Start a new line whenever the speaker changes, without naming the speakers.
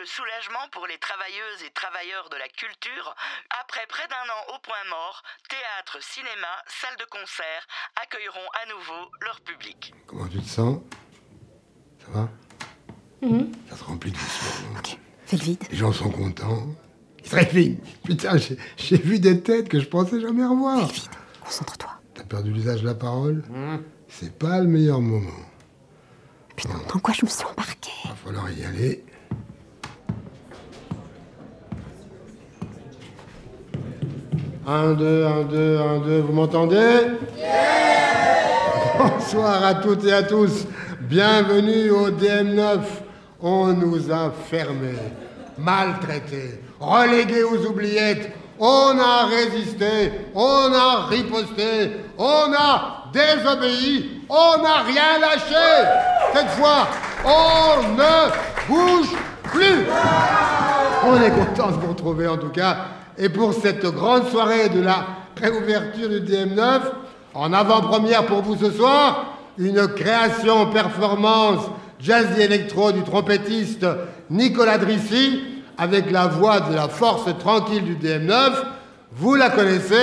véritable soulagement pour les travailleuses et travailleurs de la culture. Après près d'un an au point mort, théâtre, cinéma, salles de concert accueilleront à nouveau leur public.
Comment tu te sens? Ça va? Ça se remplit doucement.
Ok, fais le vide.
Les gens sont contents. Ils se réveillent. Putain, j'ai vu des têtes que je pensais jamais revoir.
Fais le vide, concentre-toi.
T'as perdu l'usage de la parole? C'est pas le meilleur moment.
Putain, dans quoi je me suis embarquée?
Va falloir y aller. Un, deux, vous m'entendez? Bonsoir à toutes et à tous. Bienvenue au DM9. On nous a fermés, maltraités, relégués aux oubliettes. On a résisté, on a riposté, on a désobéi, on n'a rien lâché. Cette fois, on ne bouge plus. On est content de vous retrouver en tout cas. Et pour cette grande soirée de la réouverture du DM9, en avant-première pour vous ce soir, une création performance jazz et électro du trompettiste Nicolas Drissi, avec la voix de la force tranquille du DM9. Vous la connaissez.